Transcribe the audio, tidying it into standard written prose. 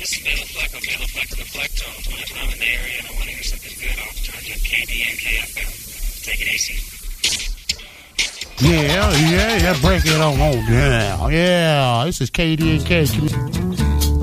This is Bill Fleck of Bill Fleck to the Flectones. Whenever I'm in the area and I want to hear something good, I'll turn to KDNK-FM. Take it, AC. Yeah, break it on. Yeah. This is KDNK.